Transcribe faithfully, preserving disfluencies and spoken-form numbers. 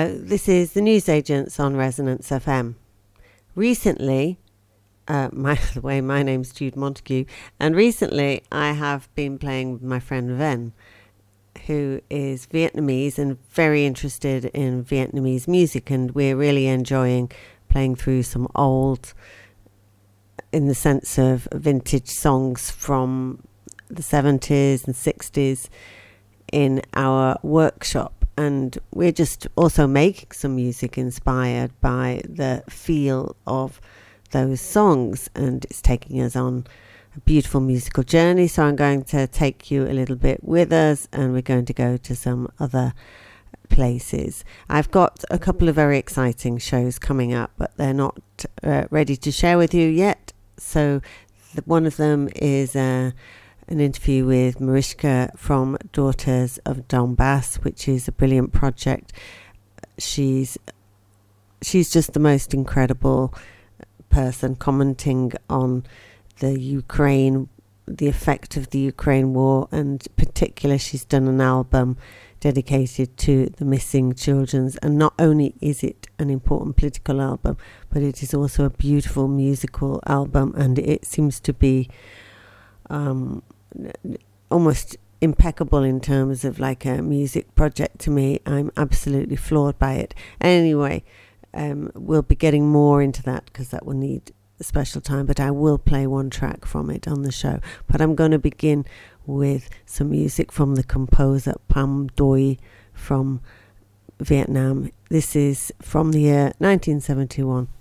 Hello, this is the Newsagents on Resonance F M. Recently, uh, my, by the way, my name's Jude Montague, and recently I have been playing with my friend Ven, who is Vietnamese and very interested in Vietnamese music, and we're really enjoying playing through some old, in the sense of vintage songs from the seventies and sixties in our workshop. And we're just also making some music inspired by the feel of those songs. And it's taking us on a beautiful musical journey. So I'm going to take you a little bit with us, and we're going to go to some other places. I've got a couple of very exciting shows coming up, but they're not uh, ready to share with you yet. So the, one of them is uh, an interview with Mariska from Daughters of Donbass, which is a brilliant project. She's she's just the most incredible person, commenting on the Ukraine, the effect of the Ukraine war, and in particular she's done an album dedicated to the missing children. And not only is it an important political album, but it is also a beautiful musical album, and it seems to be um almost impeccable in terms of like a music project to me. I'm absolutely floored by it. Anyway, um, we'll be getting more into that because that will need a special time, but I will play one track from it on the show. But I'm going to begin with some music from the composer Pham Doi from Vietnam. This is from the year nineteen seventy-one.